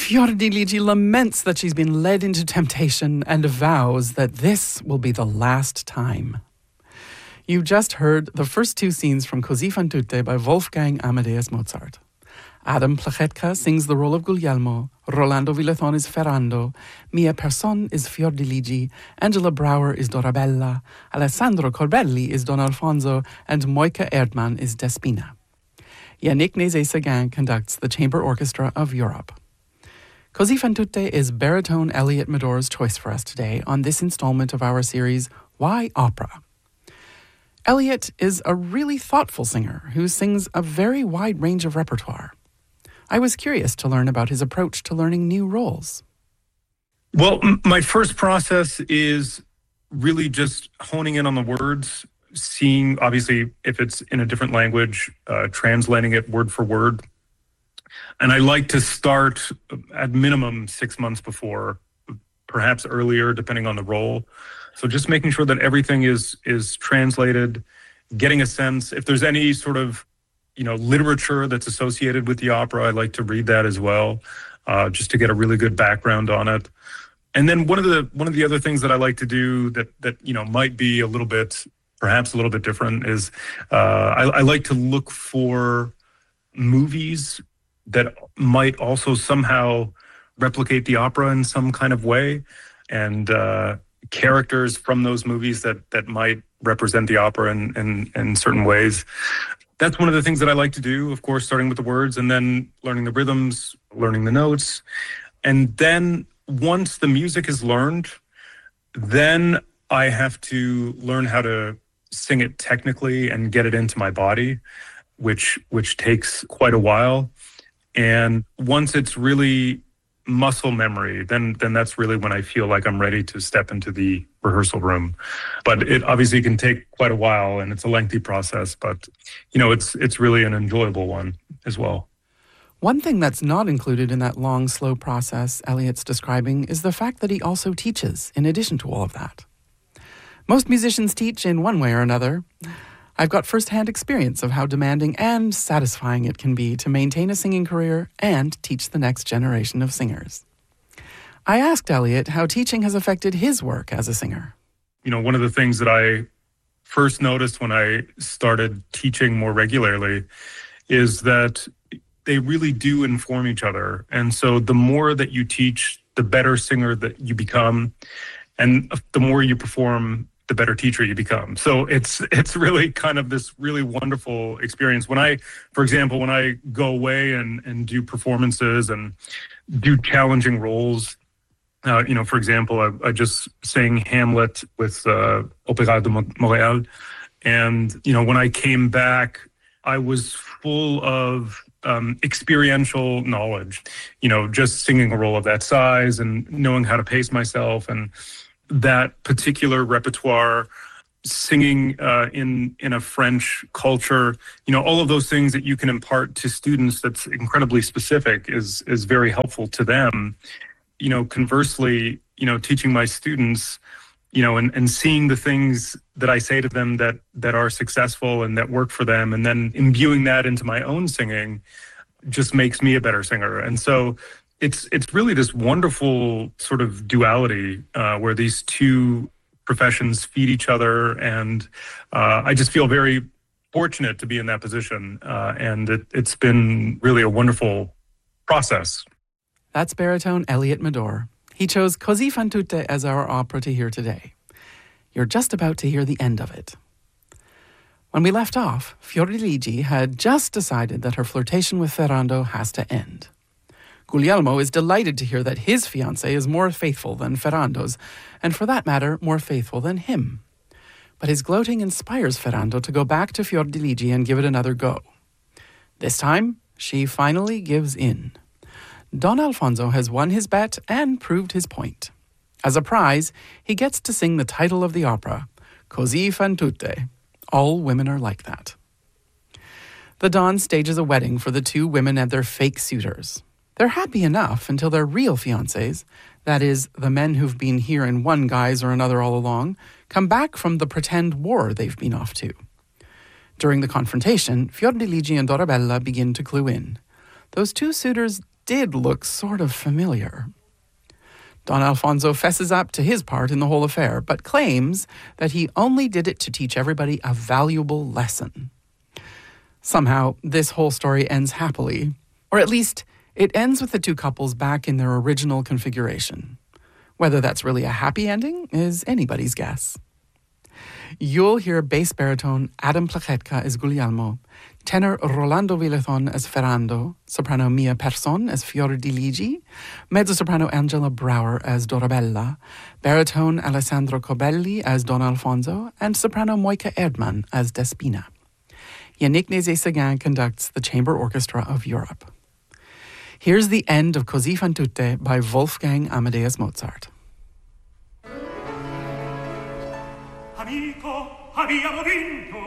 Fiordiligi laments that she's been led into temptation and vows that this will be the last time. You just heard the first two scenes from Così fan tutte by Wolfgang Amadeus Mozart. Adam Plachetka sings the role of Guglielmo, Rolando Villethon is Ferrando, Mia Person is Fiordiligi, Angela Brouwer is Dorabella, Alessandro Corbelli is Don Alfonso, and Moika Erdmann is Despina. Yannick Nézet-Séguin conducts the Chamber Orchestra of Europe. Così fan tutte is baritone Elliott Medor's choice for us today on this installment of our series, Why Opera? Elliott is a really thoughtful singer who sings a very wide range of repertoire. I was curious to learn about his approach to learning new roles. Well, my first process is really just honing in on the words, seeing, obviously, if it's in a different language, translating it word for word. And I like to start at minimum 6 months before, perhaps earlier, depending on the role. So just making sure that everything is translated, getting a sense. If there's any sort of, literature that's associated with the opera, I like to read that as well, just to get a really good background on it. And then one of the other things that I like to do that might be perhaps a little bit different is I like to look for movies that might also somehow replicate the opera in some kind of way, and characters from those movies that might represent the opera in certain ways. That's one of the things that I like to do, of course, starting with the words and then learning the rhythms, learning the notes. And then once the music is learned, then I have to learn how to sing it technically and get it into my body, which takes quite a while. And once it's really muscle memory, then that's really when I feel like I'm ready to step into the rehearsal room. But it obviously can take quite a while, and it's a lengthy process, but it's really an enjoyable one as well. One thing that's not included in that long, slow process Elliott's describing is the fact that he also teaches in addition to all of that. Most musicians teach in one way or another. I've got first-hand experience of how demanding and satisfying it can be to maintain a singing career and teach the next generation of singers. I asked Elliott how teaching has affected his work as a singer. One of the things that I first noticed when I started teaching more regularly is that they really do inform each other. And so the more that you teach, the better singer that you become, and the more you perform, the better teacher you become. So it's really kind of this really wonderful experience. For example, when I go away and do performances and do challenging roles, for example, I just sang Hamlet with Opéra de Montréal. And, when I came back, I was full of experiential knowledge, just singing a role of that size and knowing how to pace myself, and that particular repertoire, singing in a French culture, all of those things that you can impart to students that's incredibly specific is very helpful to them. Conversely, teaching my students, and seeing the things that I say to them that are successful and that work for them, and then imbuing that into my own singing just makes me a better singer. And so it's really this wonderful sort of duality where these two professions feed each other, and I just feel very fortunate to be in that position, and it's been really a wonderful process. That's baritone Elliott Medor. He chose Così fan tutte as our opera to hear today. You're just about to hear the end of it. When we left off, Fiordiligi had just decided that her flirtation with Ferrando has to end. Guglielmo is delighted to hear that his fiancée is more faithful than Ferrando's, and for that matter, more faithful than him. But his gloating inspires Ferrando to go back to Fiordiligi and give it another go. This time, she finally gives in. Don Alfonso has won his bet and proved his point. As a prize, he gets to sing the title of the opera, Così fan tutte. All women are like that. The Don stages a wedding for the two women and their fake suitors. They're happy enough until their real fiancés, that is, the men who've been here in one guise or another all along, come back from the pretend war they've been off to. During the confrontation, Fiordiligi and Dorabella begin to clue in. Those two suitors did look sort of familiar. Don Alfonso fesses up to his part in the whole affair, but claims that he only did it to teach everybody a valuable lesson. Somehow, this whole story ends happily, or at least it ends with the two couples back in their original configuration. Whether that's really a happy ending is anybody's guess. You'll hear bass baritone Adam Plachetka as Guglielmo, tenor Rolando Villethon as Ferrando, soprano Mia Persson as Fiordiligi, mezzo-soprano Angela Brower as Dorabella, baritone Alessandro Cobelli as Don Alfonso, and soprano Moika Erdmann as Despina. Yannick Nézet-Séguin conducts the Chamber Orchestra of Europe. Here's the end of Così fan tutte by Wolfgang Amadeus Mozart. Amico, abbiamo vinto.